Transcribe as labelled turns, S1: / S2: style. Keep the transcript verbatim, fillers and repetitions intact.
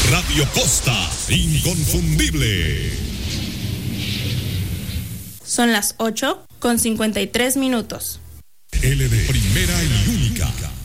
S1: Radio Costa, inconfundible.
S2: Son las ocho con cincuenta y tres minutos.
S1: L D, primera y única.